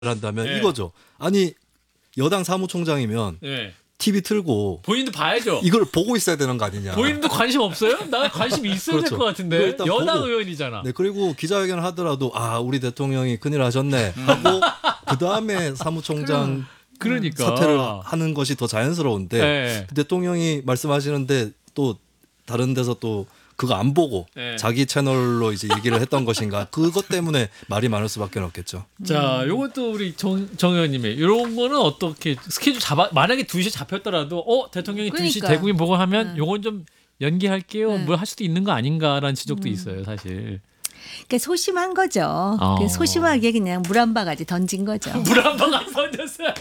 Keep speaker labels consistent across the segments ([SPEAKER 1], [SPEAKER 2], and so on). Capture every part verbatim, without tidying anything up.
[SPEAKER 1] 한다면
[SPEAKER 2] 네.
[SPEAKER 1] 이거죠. 아니 여당 사무총장이면
[SPEAKER 2] 네.
[SPEAKER 1] 티비 틀고
[SPEAKER 2] 본인도 봐야죠.
[SPEAKER 1] 이걸 보고 있어야 되는 거 아니냐.
[SPEAKER 2] 본인도 관심 없어요? 나 관심 있어야
[SPEAKER 1] 그렇죠.
[SPEAKER 2] 될 것 같은데.
[SPEAKER 1] 일단
[SPEAKER 2] 여당
[SPEAKER 1] 보고.
[SPEAKER 2] 의원이잖아.
[SPEAKER 1] 네, 그리고 기자회견을 하더라도 아 우리 대통령이 큰일 하셨네 하고 그 다음에 사무총장
[SPEAKER 2] 그러니까
[SPEAKER 1] 사퇴를 하는 것이 더 자연스러운데
[SPEAKER 2] 네.
[SPEAKER 1] 대통령이 말씀하시는데 또 다른 데서 또 그거 안 보고
[SPEAKER 2] 네.
[SPEAKER 1] 자기 채널로 이제 얘기를 했던 것인가 그것 때문에 말이 많을 수밖에 없겠죠.
[SPEAKER 2] 자, 요것도 우리 정, 정 의원님의 이런 거는 어떻게 스케줄 잡아 만약에 두 시에 잡혔더라도 어 대통령이 두 시
[SPEAKER 3] 그러니까.
[SPEAKER 2] 대국민 보고하면
[SPEAKER 3] 네.
[SPEAKER 2] 요건 좀 연기할게요.
[SPEAKER 3] 네.
[SPEAKER 2] 뭘 할 수도 있는 거 아닌가라는 지적도 있어요, 사실.
[SPEAKER 3] 그러니까 소심한 거죠.
[SPEAKER 2] 어.
[SPEAKER 3] 그 소심하게 그냥 물 한 바가지 던진 거죠.
[SPEAKER 2] 물 한 방 안 던졌어요.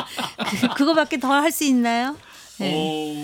[SPEAKER 3] 그, 그거밖에 더 할 수 있나요? 네.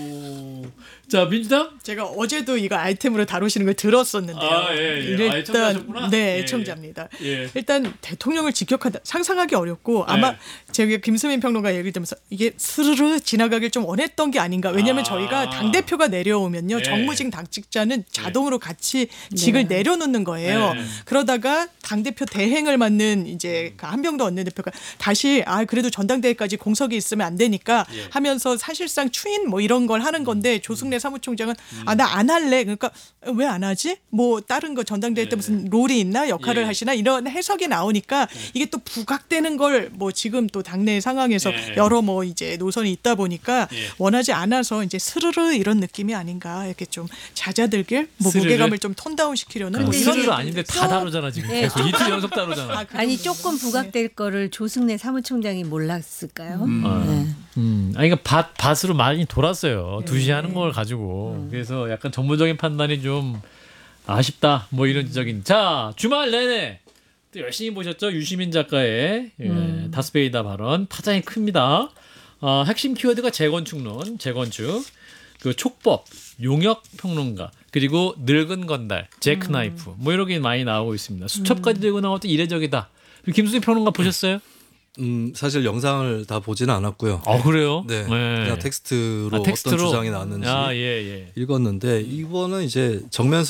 [SPEAKER 2] 오. 자, 민주당?
[SPEAKER 4] 제가 어제도 이거 아이템으로 다루시는 걸 들었었는데요.
[SPEAKER 2] 아, 예, 예. 아,
[SPEAKER 4] 일단
[SPEAKER 2] 애청자셨구나?
[SPEAKER 4] 네,
[SPEAKER 2] 예,
[SPEAKER 4] 애청자입니다.
[SPEAKER 2] 예.
[SPEAKER 4] 일단 대통령을 직격한다 상상하기 어렵고 아마
[SPEAKER 2] 네.
[SPEAKER 4] 제가 김수민 평론가 얘기를 들으면서 이게 스르르 지나가길 좀 원했던 게 아닌가. 왜냐하면
[SPEAKER 2] 아.
[SPEAKER 4] 저희가 당 대표가 내려오면요,
[SPEAKER 2] 네.
[SPEAKER 4] 정무직 당직자는 자동으로 같이 직을
[SPEAKER 3] 네.
[SPEAKER 4] 내려놓는 거예요.
[SPEAKER 2] 네.
[SPEAKER 4] 그러다가 당 대표 대행을 맡는 이제 그 한병도 원내대표가 다시 아 그래도 전당대회까지 공석이 있으면 안 되니까
[SPEAKER 2] 예.
[SPEAKER 4] 하면서 사실상 추인 뭐 이런 걸 하는 건데 조승래 사무총장은 아 나 안 할래. 그러니까 왜 안 하지? 뭐 다른 거 전당대회 때 무슨 롤이 있나 역할을
[SPEAKER 2] 예.
[SPEAKER 4] 하시나 이런 해석이 나오니까 이게 또 부각되는 걸 뭐 지금 또 당내 상황에서
[SPEAKER 2] 예.
[SPEAKER 4] 여러 뭐 이제 노선이 있다 보니까
[SPEAKER 2] 예.
[SPEAKER 4] 원하지 않아서 이제 스르르 이런 느낌이 아닌가 이렇게 좀 잦아들길 뭐
[SPEAKER 2] 스르르?
[SPEAKER 4] 무게감을 좀 톤다운 시키려는 뭐
[SPEAKER 3] 근데
[SPEAKER 4] 이런
[SPEAKER 2] 스르르
[SPEAKER 4] 느낌.
[SPEAKER 2] 아닌데 다 다루잖아 지금.
[SPEAKER 3] 네.
[SPEAKER 2] 계속 이틀 연속 다루잖아.
[SPEAKER 4] 아, 그
[SPEAKER 3] 아니
[SPEAKER 4] 정도.
[SPEAKER 3] 조금 부각될 거를 조승래 사무총장이 몰랐을까요?
[SPEAKER 2] 아,
[SPEAKER 3] 네.
[SPEAKER 2] 음, 아니, 그러니까 밭, 밭으로 많이 돌았어요. 두 시 하는 걸 가지고. 그래서 약간 정무적인 판단이 좀 아쉽다. 뭐 이런 지적인. 자, 주말 내내 또 열심히 보셨죠? 유시민 작가의 예, 다스베이다 발언. 파장이 큽니다. 어, 핵심 키워드가 재건축론, 재건축, 그 촉법, 용역 평론가, 그리고 늙은 건달, 제크나이프. 뭐 이런 게 많이 나오고 있습니다. 수첩까지 들고 나올 때 이례적이다. 김수진 평론가 보셨어요?
[SPEAKER 1] 음 사실 영상을 다 보지는 않았고요.
[SPEAKER 2] 아, 그래요?
[SPEAKER 1] 네, 그냥 텍스트로,
[SPEAKER 2] 아, 텍스트로
[SPEAKER 1] 어떤 주장이 나왔는지
[SPEAKER 2] 아, 예, 예.
[SPEAKER 1] 읽었는데 이거는 이제 정면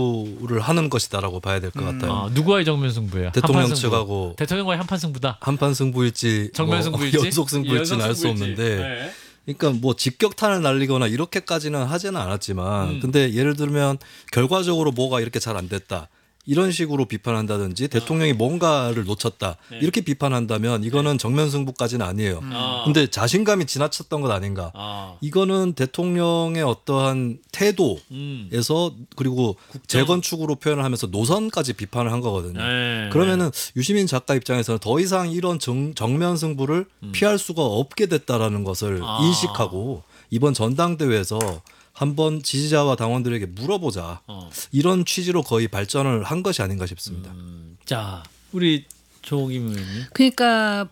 [SPEAKER 1] 승부를 하는 것이다라고 봐야 될 것 같아요.
[SPEAKER 2] 아, 누구와의 정면 승부예요?
[SPEAKER 1] 대통령
[SPEAKER 2] 한판 승부.
[SPEAKER 1] 측하고
[SPEAKER 2] 대통령과의 한판 승부다.
[SPEAKER 1] 한판 승부일지
[SPEAKER 2] 정면
[SPEAKER 1] 뭐
[SPEAKER 2] 승부일지
[SPEAKER 1] 연속 승부일지는 알 수
[SPEAKER 2] 연속 승부일지.
[SPEAKER 1] 없는데
[SPEAKER 2] 네.
[SPEAKER 1] 그러니까 뭐 직격탄을 날리거나 이렇게까지는 하지는 않았지만
[SPEAKER 2] 음.
[SPEAKER 1] 근데 예를 들면 결과적으로 뭐가 이렇게 잘 안 됐다. 이런 식으로 비판한다든지 대통령이 뭔가를 놓쳤다.
[SPEAKER 2] 네.
[SPEAKER 1] 이렇게 비판한다면 이거는 정면 승부까지는 아니에요.
[SPEAKER 2] 아.
[SPEAKER 1] 근데 자신감이 지나쳤던 것 아닌가.
[SPEAKER 2] 아.
[SPEAKER 1] 이거는 대통령의 어떠한 태도에서
[SPEAKER 2] 음.
[SPEAKER 1] 그리고 재건축으로 표현을 하면서 노선까지 비판을 한 거거든요.
[SPEAKER 2] 네.
[SPEAKER 1] 그러면은 유시민 작가 입장에서는 더 이상 이런 정, 정면 승부를 피할 수가 없게 됐다라는 것을
[SPEAKER 2] 아.
[SPEAKER 1] 인식하고 이번 전당대회에서 한번 지지자와 당원들에게 물어보자.
[SPEAKER 2] 어.
[SPEAKER 1] 이런 취지로 거의 발전을 한 것이 아닌가 싶습니다.
[SPEAKER 2] 음. 자, 우리 조홍임 의원님.
[SPEAKER 3] 그러니까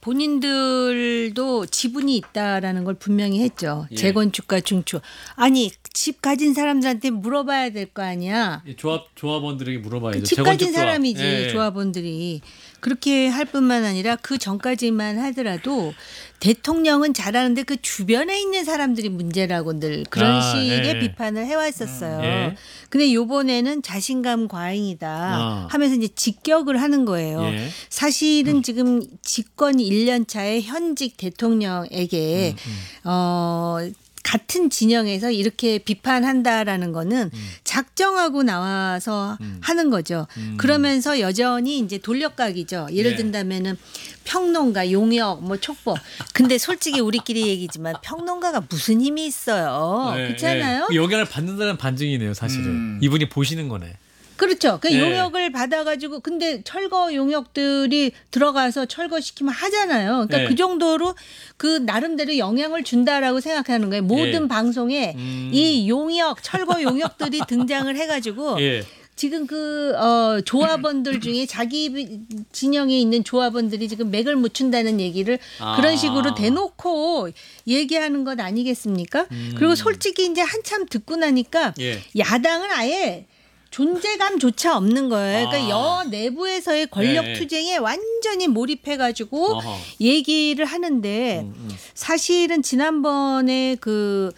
[SPEAKER 3] 본인들도 지분이 있다라는 걸 분명히 했죠.
[SPEAKER 2] 예.
[SPEAKER 3] 재건축과 중축. 아니 집 가진 사람들한테 물어봐야 될 거 아니야.
[SPEAKER 2] 이 조합 조합원들에게 물어봐야죠.
[SPEAKER 3] 그 집 가진
[SPEAKER 2] 재건축 조합.
[SPEAKER 3] 사람이지
[SPEAKER 2] 예.
[SPEAKER 3] 조합원들이 그렇게 할 뿐만 아니라 그 전까지만 하더라도 대통령은 잘하는데 그 주변에 있는 사람들이 문제라고 늘 그런
[SPEAKER 2] 아,
[SPEAKER 3] 식의
[SPEAKER 2] 예.
[SPEAKER 3] 비판을 해왔었어요.
[SPEAKER 2] 음, 예.
[SPEAKER 3] 근데 요번에는 자신감 과잉이다
[SPEAKER 2] 아.
[SPEAKER 3] 하면서 이제 직격을 하는 거예요.
[SPEAKER 2] 예.
[SPEAKER 3] 사실은 지금 집권 일 년 차의 현직 대통령에게
[SPEAKER 2] 음,
[SPEAKER 3] 어 같은 진영에서 이렇게 비판한다라는 거는 작정하고 나와서 하는 거죠. 그러면서 여전히 이제 돌려가기죠. 예를
[SPEAKER 2] 네.
[SPEAKER 3] 든다면은 평론가, 용역, 뭐 촉법. 근데 솔직히 우리끼리 얘기지만 평론가가 무슨 힘이 있어요.
[SPEAKER 2] 네,
[SPEAKER 3] 그렇잖아요.
[SPEAKER 2] 네. 영향을 받는다는 반증이네요, 사실은.
[SPEAKER 1] 음.
[SPEAKER 2] 이분이 보시는 거네.
[SPEAKER 3] 그렇죠. 그
[SPEAKER 2] 네.
[SPEAKER 3] 용역을 받아가지고 근데 철거 용역들이 들어가서 철거시키면 하잖아요. 그러니까
[SPEAKER 2] 네.
[SPEAKER 3] 그 정도로 그 나름대로 영향을 준다라고 생각하는 거예요. 모든
[SPEAKER 2] 예.
[SPEAKER 3] 방송에
[SPEAKER 2] 음.
[SPEAKER 3] 이 용역, 철거 용역들이 등장을 해가지고
[SPEAKER 2] 예.
[SPEAKER 3] 지금 그 어, 조합원들 중에 자기 진영에 있는 조합원들이 지금 맥을 못 춘다는 얘기를
[SPEAKER 2] 아.
[SPEAKER 3] 그런 식으로 대놓고 얘기하는 것 아니겠습니까? 그리고 솔직히 이제 한참 듣고 나니까
[SPEAKER 2] 예.
[SPEAKER 3] 야당은 아예 존재감조차 없는 거예요. 그러니까
[SPEAKER 2] 아.
[SPEAKER 3] 여 내부에서의 권력
[SPEAKER 2] 네.
[SPEAKER 3] 투쟁에 완전히 몰입해가지고
[SPEAKER 2] 어허.
[SPEAKER 3] 얘기를 하는데
[SPEAKER 2] 음, 음.
[SPEAKER 3] 사실은 지난번에 그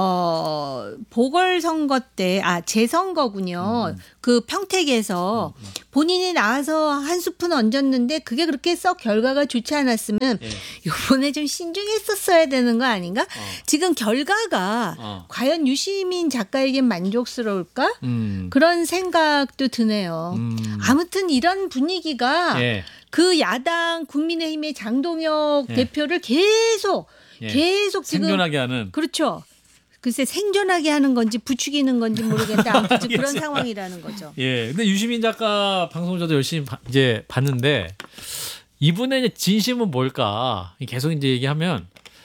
[SPEAKER 3] 어, 보궐선거 때, 아, 재선거군요.
[SPEAKER 2] 음.
[SPEAKER 3] 그 평택에서 본인이 나와서 한 스푼 얹었는데 그게 그렇게 썩 결과가 좋지 않았으면
[SPEAKER 2] 예.
[SPEAKER 3] 이번에 좀 신중했었어야 되는 거 아닌가? 지금 결과가
[SPEAKER 2] 어.
[SPEAKER 3] 과연 유시민 작가에겐 만족스러울까?
[SPEAKER 2] 음.
[SPEAKER 3] 그런 생각도 드네요.
[SPEAKER 2] 음.
[SPEAKER 3] 아무튼 이런 분위기가
[SPEAKER 2] 예.
[SPEAKER 3] 그 야당 국민의힘의 장동혁
[SPEAKER 2] 예.
[SPEAKER 3] 대표를 계속
[SPEAKER 2] 예.
[SPEAKER 3] 계속 지금
[SPEAKER 2] 생존하게 하는.
[SPEAKER 3] 그렇죠. 글쎄 생존하게 하는 건지 부추기는 건지 모르겠는데 아무튼 그런
[SPEAKER 2] 알겠어요.
[SPEAKER 3] 상황이라는 거죠.
[SPEAKER 2] 예. 근데 유시민 작가 방송 저도 열심히 바, 이제 봤는데 이분의 이제 진심은 뭘까? 계속 이제 얘기하면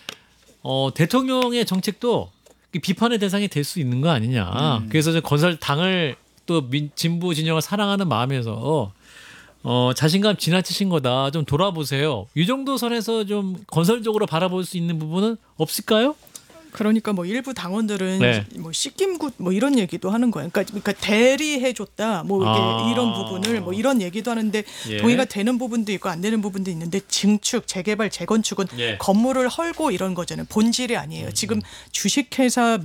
[SPEAKER 2] 어, 대통령의 정책도 비판의 대상이 될 수 있는 거 아니냐.
[SPEAKER 1] 음.
[SPEAKER 2] 그래서 이제 건설당을 또 민, 진보 진영을 사랑하는 마음에서 어, 자신감 지나치신 거다. 좀 돌아보세요. 이 정도 선에서 좀 건설적으로 바라볼 수 있는 부분은 없을까요?
[SPEAKER 4] 그러니까 뭐 일부 당원들은
[SPEAKER 2] 네.
[SPEAKER 4] 뭐 씻김굿 뭐 이런 얘기도 하는 거예요. 그러니까, 그러니까 대리해줬다 뭐 이게
[SPEAKER 2] 아.
[SPEAKER 4] 이런 부분을 뭐 이런 얘기도 하는데
[SPEAKER 2] 예.
[SPEAKER 4] 동의가 되는 부분도 있고 안 되는 부분도 있는데 증축, 재개발, 재건축은
[SPEAKER 2] 예.
[SPEAKER 4] 건물을 헐고 이런 거잖아요. 본질이 아니에요. 지금 주식회사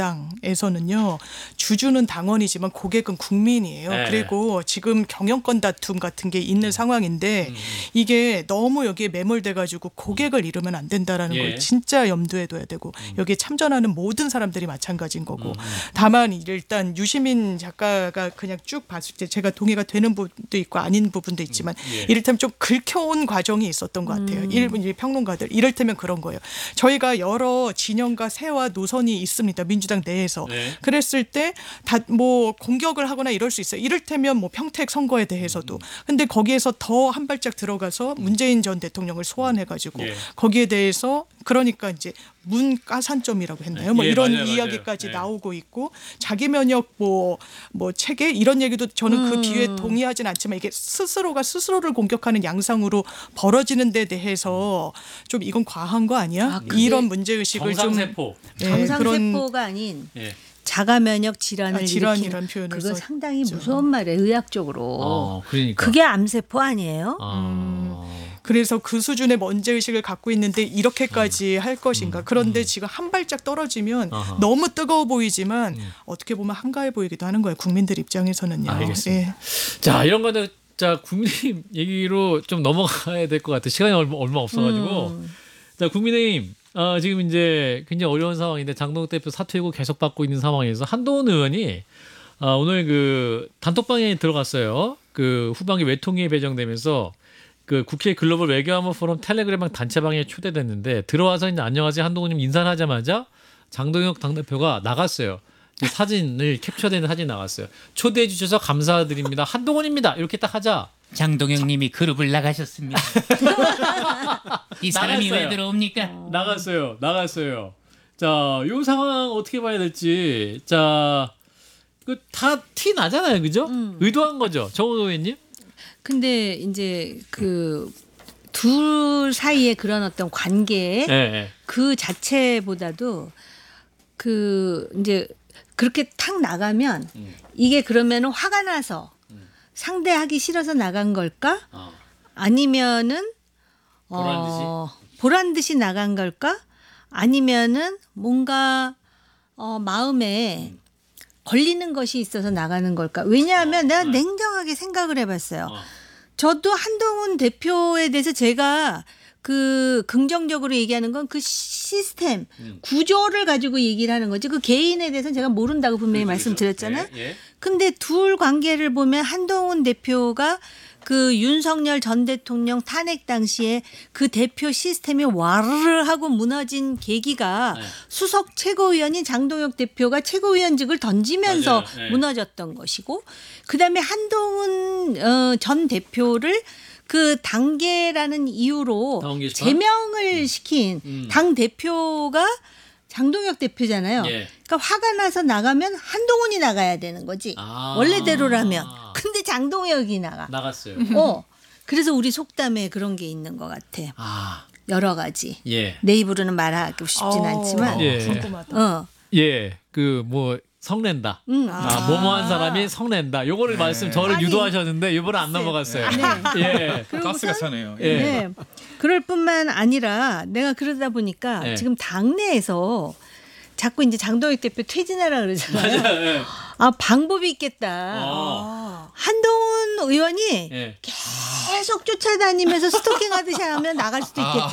[SPEAKER 4] 민주당에서는요 주주는 당원이지만 고객은 국민이에요.
[SPEAKER 2] 네.
[SPEAKER 4] 그리고 지금 경영권 다툼 같은 게 있는 상황인데
[SPEAKER 2] 음.
[SPEAKER 4] 이게 너무 여기에 매몰돼가지고 고객을 잃으면 안 된다라는
[SPEAKER 2] 예.
[SPEAKER 4] 걸 진짜 염두에 둬야 되고 여기에 참전하는 모든 사람들이 마찬가지인 거고 다만 일단 유시민 작가가 그냥 쭉 봤을 때 제가 동의가 되는 부분도 있고 아닌 부분도 있지만
[SPEAKER 2] 예.
[SPEAKER 4] 이를테면 좀 긁혀온 과정이 있었던 것 같아요. 일부 이제 평론가들 이를테면 그런 거예요. 저희가 여러 진영과 세와 노선이 있습니다. 민주당 내에서.
[SPEAKER 2] 네.
[SPEAKER 4] 그랬을 때 다 뭐 공격을 하거나 이럴 수 있어요. 이를테면 뭐 평택 선거에 대해서도. 근데 거기에서 더 한 발짝 들어가서 문재인 전 대통령을 소환해가지고
[SPEAKER 2] 예.
[SPEAKER 4] 거기에 대해서 그러니까 이제 문가산점이라고 했나요? 뭐
[SPEAKER 2] 예,
[SPEAKER 4] 이런
[SPEAKER 2] 맞아요, 맞아요.
[SPEAKER 4] 이야기까지
[SPEAKER 2] 예.
[SPEAKER 4] 나오고 있고 자기 면역 뭐, 뭐 체계 이런 얘기도 저는 그 비유에 동의하진 않지만 이게 스스로가 스스로를 공격하는 양상으로 벌어지는 데 대해서 좀 이건 과한 거 아니야?
[SPEAKER 3] 아, 그게
[SPEAKER 4] 이런 문제의식을 좀
[SPEAKER 2] 정상세포.
[SPEAKER 4] 예, 그런
[SPEAKER 3] 정상세포가 아닌
[SPEAKER 2] 예.
[SPEAKER 3] 자가 면역 질환을
[SPEAKER 4] 아, 질환이라는
[SPEAKER 3] 일으키는
[SPEAKER 4] 표현을
[SPEAKER 3] 그거
[SPEAKER 4] 썼죠.
[SPEAKER 3] 상당히 무서운 말이에요. 의학적으로.
[SPEAKER 2] 어, 그러니까.
[SPEAKER 3] 그게 암세포 아니에요?
[SPEAKER 2] 아.
[SPEAKER 4] 그래서 그 수준의 문제의식을 갖고 있는데 이렇게까지 할 것인가.
[SPEAKER 2] 음.
[SPEAKER 4] 그런데 지금 한 발짝 떨어지면
[SPEAKER 2] 아하.
[SPEAKER 4] 너무 뜨거워 보이지만 어떻게 보면 한가해 보이기도 하는 거예요. 국민들 입장에서는요.
[SPEAKER 2] 알겠습니다.
[SPEAKER 4] 예.
[SPEAKER 2] 자, 이런 거는 자 국민의힘 얘기로 좀 넘어가야 될 것 같아요. 시간이 얼마, 얼마 없어가지고.
[SPEAKER 3] 음.
[SPEAKER 2] 자, 국민의힘 어, 지금 이제 굉장히 어려운 상황인데 장동혁 대표 사퇴 예고 계속 받고 있는 상황에서 한동훈 의원이 어, 오늘 그 단톡방에 들어갔어요. 그 후반기 외통위에 배정되면서 그 국회 글로벌 외교안보 포럼 텔레그램방 단체방에 초대됐는데 들어와서 이제 안녕하세요 한동훈님 인사를 하자마자 장동혁 당대표가 나갔어요. 이제 사진을 캡처된 사진 나갔어요. 초대해 주셔서 감사드립니다. 한동훈입니다. 이렇게 딱 하자.
[SPEAKER 5] 장동영님이 그룹을 나가셨습니다. 이 사람이
[SPEAKER 2] 나갔어요.
[SPEAKER 5] 왜 들어옵니까?
[SPEAKER 2] 나갔어요. 나갔어요. 자, 요 상황 어떻게 봐야 될지. 자, 그 다 티 나잖아요, 그죠? 의도한 거죠, 정우 의원님.
[SPEAKER 3] 근데 이제 그 둘 사이에 그런 어떤 관계
[SPEAKER 2] 예, 예.
[SPEAKER 3] 그 자체보다도 그 이제 그렇게 탁 나가면 이게 그러면은 화가 나서 상대하기 싫어서 나간 걸까?
[SPEAKER 2] 어.
[SPEAKER 3] 아니면은
[SPEAKER 2] 보란 듯이?
[SPEAKER 3] 어, 보란 듯이 나간 걸까? 아니면은 뭔가 어, 마음에 걸리는 것이 있어서 나가는 걸까? 왜냐하면 내가 냉정하게 생각을 해봤어요.
[SPEAKER 2] 어.
[SPEAKER 3] 저도 한동훈 대표에 대해서 제가 그 긍정적으로 얘기하는 건 그 시스템 구조를 가지고 얘기를 하는 거지 그 개인에 대해서는 제가 모른다고 분명히 말씀드렸잖아요.
[SPEAKER 2] 예, 예.
[SPEAKER 3] 근데 둘 관계를 보면 한동훈 대표가 그 윤석열 전 대통령 탄핵 당시에 그 대표 시스템이 와르르 하고 무너진 계기가
[SPEAKER 2] 네.
[SPEAKER 3] 수석 최고위원인 장동혁 대표가 최고위원직을 던지면서
[SPEAKER 2] 맞아요. 네.
[SPEAKER 3] 무너졌던 것이고 그다음에 한동훈 어, 전 대표를 그 당계라는 이유로
[SPEAKER 2] 당원 게시판?
[SPEAKER 3] 제명을 시킨
[SPEAKER 2] 음.
[SPEAKER 3] 당 대표가 장동혁 대표잖아요.
[SPEAKER 2] 예.
[SPEAKER 3] 그러니까 화가 나서 나가면 한동훈이 나가야 되는 거지.
[SPEAKER 2] 아.
[SPEAKER 3] 원래대로라면. 근데 장동혁이 나가.
[SPEAKER 2] 나갔어요.
[SPEAKER 3] 어. 그래서 우리 속담에 그런 게 있는 것 같아.
[SPEAKER 2] 아,
[SPEAKER 3] 여러 가지.
[SPEAKER 2] 예.
[SPEAKER 3] 내 입으로는 말하기 쉽진
[SPEAKER 4] 어,
[SPEAKER 3] 않지만.
[SPEAKER 2] 예.
[SPEAKER 4] 궁금하다.
[SPEAKER 3] 어.
[SPEAKER 2] 예. 그 뭐 성낸다.
[SPEAKER 3] 음.
[SPEAKER 2] 아, 뭐뭐한 사람이 성낸다. 요거를 말씀 저를
[SPEAKER 3] 아니,
[SPEAKER 2] 유도하셨는데 이번에 안 넘어갔어요.
[SPEAKER 3] 네.
[SPEAKER 2] 예.
[SPEAKER 3] 그리고선-
[SPEAKER 6] 가스가 차네요.
[SPEAKER 2] 예.
[SPEAKER 3] 네. 그럴 뿐만 아니라 내가 그러다 보니까
[SPEAKER 2] 네.
[SPEAKER 3] 지금 당내에서 자꾸 이제 장동혁 대표 퇴진하라 그러잖아요.
[SPEAKER 2] 예.
[SPEAKER 3] 아 방법이 있겠다.
[SPEAKER 2] 어.
[SPEAKER 3] 한동훈 의원이
[SPEAKER 2] 예.
[SPEAKER 3] 계속 쫓아다니면서 스토킹하듯이 하면 나갈 수도 있겠다.